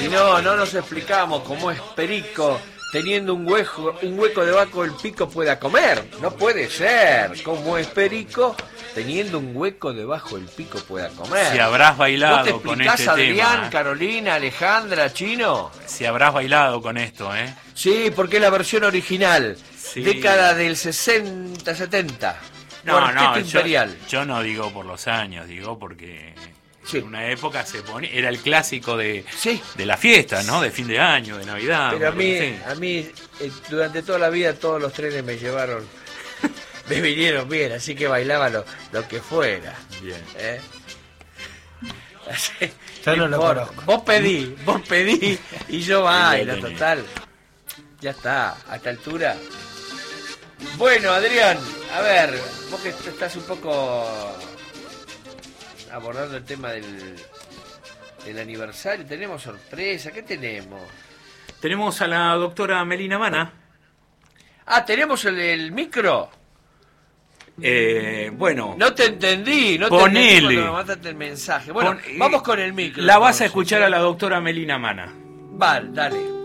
Y no nos explicamos cómo es Perico teniendo un hueco debajo del pico pueda comer. No puede ser. ¿Cómo es Perico teniendo un hueco debajo del pico pueda comer? Si habrás bailado ¿Vos te con explicás, este Adrián, tema. Carolina, Alejandra, Chino? Si habrás bailado con esto, ¿eh? Sí, porque es la versión original. Sí. Década del 60, 70. No, Cuarteto Imperial. yo no digo por los años, digo porque Sí. en una época se ponía, era el clásico de Sí. la fiesta, ¿no? De fin de año, de Navidad. Pero a mí, sí. durante toda la vida, todos los trenes me llevaron, me vinieron bien, así que bailaba lo que fuera. Bien. Así, Yo no lo importa. conozco. Vos pedí y yo bailo, Bien, bien. total. Ya está, a esta altura. Bueno, Adrián, a ver, vos que estás un poco abordando el tema del aniversario, tenemos sorpresa, ¿qué tenemos? Tenemos a la doctora Melina Mana. Ah, ¿tenemos el micro? Bueno, No te entendí, no te Ponele. entendí cuando me mandaste el mensaje. Bueno, vamos con el micro. la vas a entonces, escuchar a la doctora Melina Mana. Vale, dale.